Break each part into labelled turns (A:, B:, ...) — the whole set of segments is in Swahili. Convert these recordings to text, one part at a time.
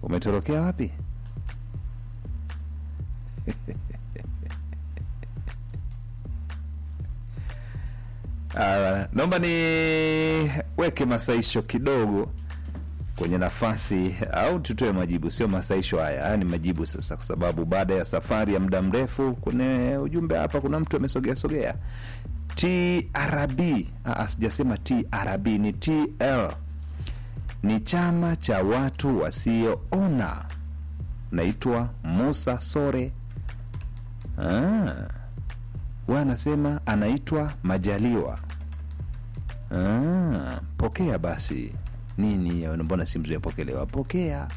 A: Umetorokea wapi? Naomba ni weke masaisho kidogo kwenye nafasi au tutoe majibu. Sio masaisho haya ni majibu sasa, kwa sababu baada ya safari ya muda mrefu kuna ujumbe hapa, kuna mtu amesogea. TRB, sijasema TRB, ni TL. Ni chama cha watu wasioona. Naitwa Musa Sore. Wanasema anaitwa Majaliwa. Pokea basi. Nini, mbona simu zimepokelewa? Pokea.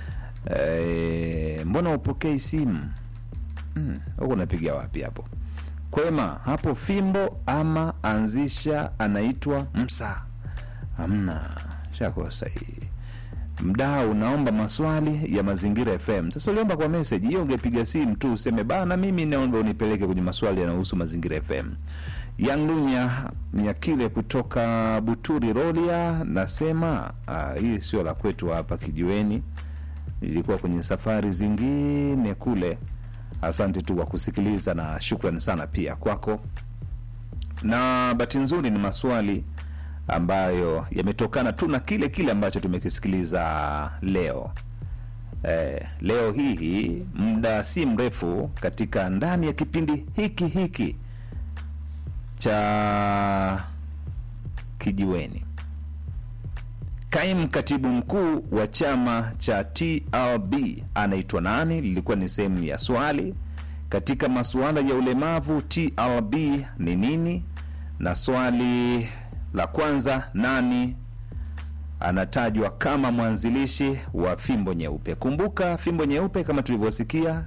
A: Mbona upokei simu? Huko unapiga wapi hapo? Kwema, hapo fimbo ama anzisha anaitwa Msa. Hamna, shakosa hii. Mdau unaomba maswali ya Mazingira FM. Sasa uliomba kwa message, hiyo ungepiga simu tu useme bana mimi naomba unipeleke kwenye maswali yanayohusu Mazingira FM. Yandunya Nyakile kutoka Buturi Rolia nasema hii sio la kwetu hapa kijiweni. Nilikuwa kwenye safari zingine kule. Asante tu kwa kusikiliza na shukrani sana pia kwako. Na bahati nzuri ni maswali ambayo yametokana tu na kile ambacho tumekisikiliza leo. Leo hii muda si mrefu katika ndani ya kipindi hiki cha kijiweni. Kaimu katibu mkuu wa chama cha TLB anaitwa nani? Lilikuwa ni sehemu ya swali. Katika masuala ya ulemavu TLB ni nini? Na swali la kwanza, nani anatajwa kama mwanzilishi wa Fimbo Nyeupe? Kumbuka Fimbo Nyeupe kama tulivyosikia